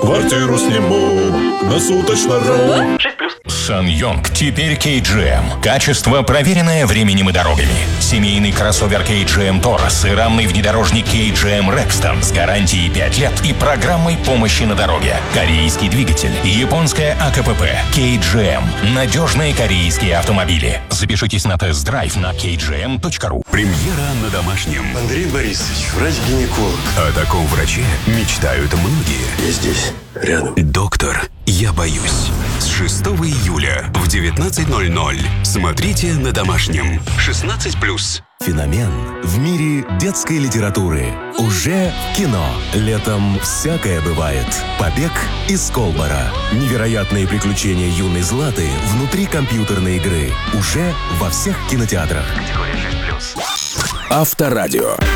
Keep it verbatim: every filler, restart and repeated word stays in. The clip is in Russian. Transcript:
Квартиру сниму на суточно.ру. Сан-Йонг теперь кей джи эм. Качество, проверенное временем и дорогами. Семейный кроссовер кей джи эм Taurus и рамный внедорожник кей джи эм Rexton с гарантией пять лет и программой помощи на дороге. Корейский двигатель, японская а ка пэ пэ. кей джи эм. Надежные корейские автомобили. Запишитесь на тест-драйв на кей джи эм точка ру. Премьера на домашнем. Андрей Борисович, врач-гинеколог. О таком враче мечтают многие. Я здесь, рядом. Доктор, я боюсь. С шестого июля в девятнадцать ноль ноль. Смотрите на домашнем. шестнадцать плюс. Феномен в мире детской литературы. Уже в кино. Летом всякое бывает. Побег из Колбора. Невероятные приключения юной Златы внутри компьютерной игры. Уже во всех кинотеатрах. Категория шесть плюс. Авторадио.